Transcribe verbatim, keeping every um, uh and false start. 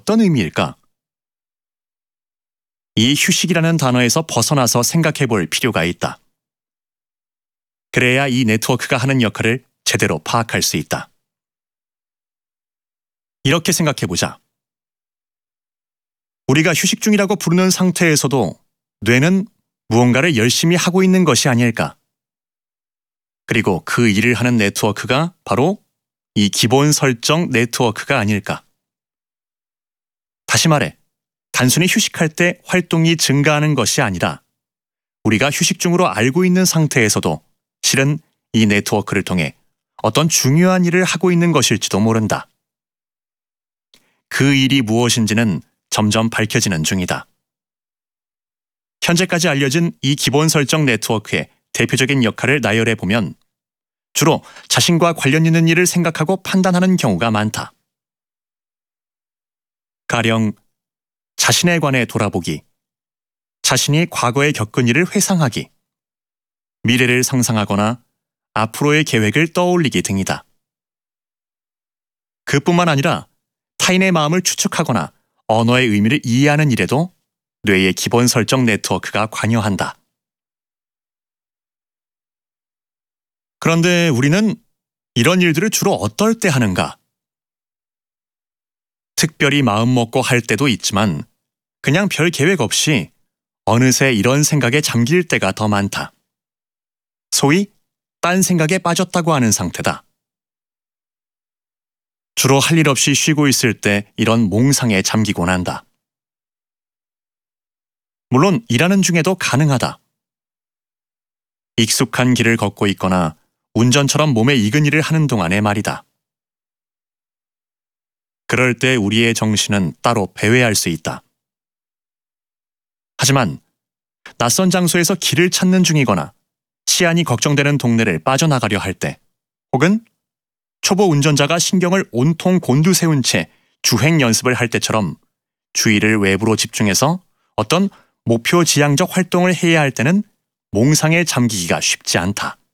어떤 의미일까? 이 휴식이라는 단어에서 벗어나서 생각해 볼 필요가 있다. 그래야 이 네트워크가 하는 역할을 제대로 파악할 수 있다. 이렇게 생각해 보자. 우리가 휴식 중이라고 부르는 상태에서도 뇌는 무언가를 열심히 하고 있는 것이 아닐까? 그리고 그 일을 하는 네트워크가 바로 이 기본 설정 네트워크가 아닐까? 다시 말해, 단순히 휴식할 때 활동이 증가하는 것이 아니라 우리가 휴식 중으로 알고 있는 상태에서도 실은 이 네트워크를 통해 어떤 중요한 일을 하고 있는 것일지도 모른다. 그 일이 무엇인지는 점점 밝혀지는 중이다. 현재까지 알려진 이 기본 설정 네트워크의 대표적인 역할을 나열해 보면 주로 자신과 관련 있는 일을 생각하고 판단하는 경우가 많다. 가령 자신에 관해 돌아보기, 자신이 과거에 겪은 일을 회상하기, 미래를 상상하거나 앞으로의 계획을 떠올리기 등이다. 그뿐만 아니라 타인의 마음을 추측하거나 언어의 의미를 이해하는 일에도 뇌의 기본 설정 네트워크가 관여한다. 그런데 우리는 이런 일들을 주로 어떨 때 하는가? 특별히 마음 먹고 할 때도 있지만 그냥 별 계획 없이 어느새 이런 생각에 잠길 때가 더 많다. 소위 딴 생각에 빠졌다고 하는 상태다. 주로 할 일 없이 쉬고 있을 때 이런 몽상에 잠기곤 한다. 물론 일하는 중에도 가능하다. 익숙한 길을 걷고 있거나 운전처럼 몸에 익은 일을 하는 동안의 말이다. 그럴 때 우리의 정신은 따로 배회할 수 있다. 하지만 낯선 장소에서 길을 찾는 중이거나 치안이 걱정되는 동네를 빠져나가려 할 때, 혹은 초보 운전자가 신경을 온통 곤두세운 채 주행 연습을 할 때처럼 주의를 외부로 집중해서 어떤 목표 지향적 활동을 해야 할 때는 몽상에 잠기기가 쉽지 않다.